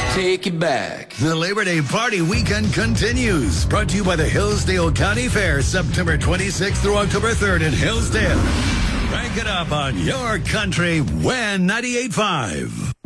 Take it back. The Labor Day Party Weekend continues. Brought to you by the Hillsdale County Fair, September 26th through October 3rd in Hillsdale. Rank it up on your country, WIN 98.5.